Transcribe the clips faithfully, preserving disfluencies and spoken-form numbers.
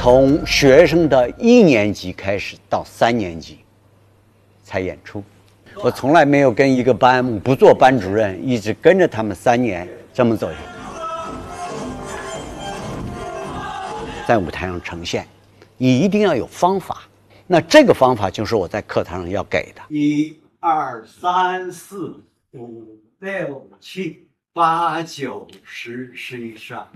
从学生的一年级开始到三年级才演出。我从来没有跟一个班不做班主任，一直跟着他们三年这么走下来，在舞台上呈现，你一定要有方法。那这个方法就是我在课堂上要给的。 一二三四五六七八九十十一十二。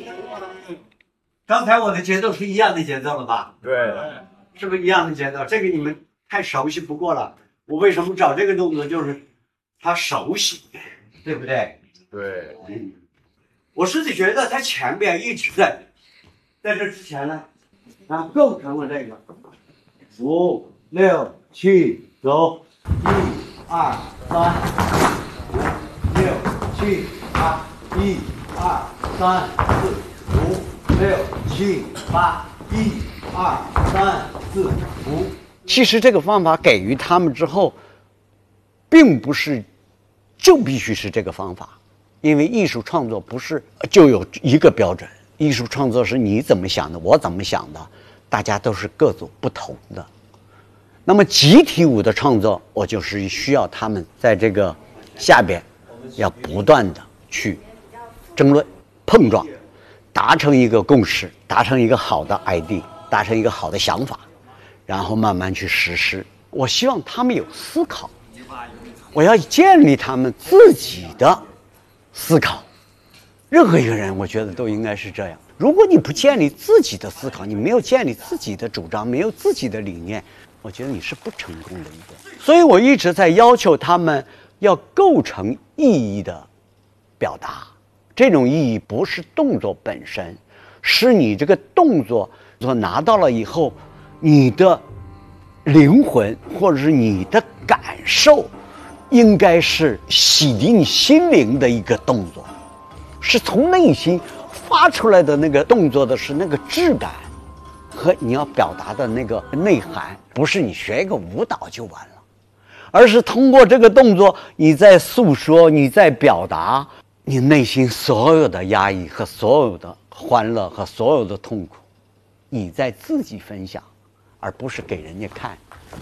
刚才我的节奏是一样的节奏了吧？ 对， 是不是一样的节奏？这个你们太熟悉不过了。我为什么找这个动作？就是他熟悉，对不对？ 对， 嗯，我自己觉得他前边一直在，在这之前呢，啊，构成了这个五六七走，一二三五六七八，一二三四五六七八，一二三四五。 其实这个方法给予他们之后，并不是就必须是这个方法，因为艺术创作不是就有一个标准，艺术创作是你怎么想的，我怎么想的，大家都是各组不同的。那么集体舞的创作，我就是需要他们在这个下边要不断的去争论、碰撞，达成一个共识，达成一个好的 idea， 达成一个好的想法。然后慢慢去实施。我希望他们有思考，我要建立他们自己的思考。任何一个人，我觉得都应该是这样。如果你不建立自己的思考，你没有建立自己的主张，没有自己的理念，我觉得你是不成功的一个。所以我一直在要求他们要构成意义的表达。这种意义不是动作本身，是你这个动作所拿到了以后，你的灵魂或者是你的感受，应该是洗涤你心灵的一个动作，是从内心发出来的那个动作的是那个质感和你要表达的那个内涵，不是你学一个舞蹈就完了，而是通过这个动作你在诉说，你在表达你内心所有的压抑和所有的欢乐和所有的痛苦，你在自己分享，而不是给人家看。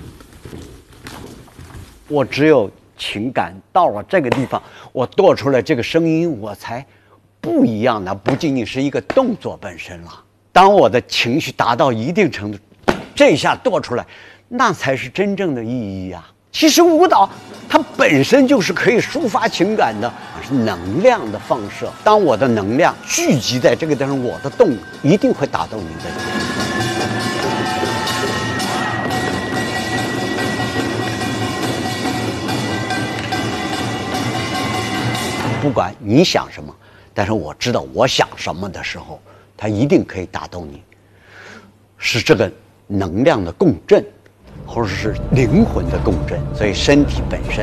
我只有情感到了这个地方，我跺出来这个声音，我才不一样的，不仅仅是一个动作本身了。当我的情绪达到一定程度，这一下跺出来，那才是真正的意义啊！其实舞蹈它本身就是可以抒发情感的，是能量的放射。当我的能量聚集在这个地方，我的动一定会打动你的。不管你想什么，但是我知道我想什么的时候，它一定可以打动你，是这个能量的共振，或者是灵魂的共振。所以身体本身